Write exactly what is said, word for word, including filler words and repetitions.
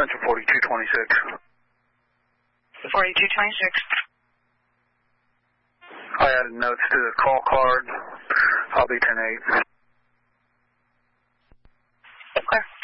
attention forty-two twenty-six. forty-two twenty-six. I added notes to the call card. I'll be ten eight. Okay.